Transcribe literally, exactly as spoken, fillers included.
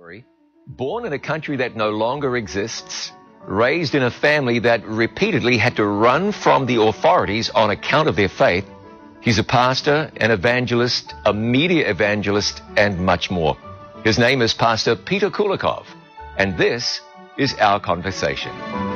story. Born in a country that no longer exists, raised in a family that repeatedly had to run from the authorities on account of their faith, he's a pastor, an evangelist, a media evangelist, and much more. His name is Pastor Peter Kulikov, and this is our conversation.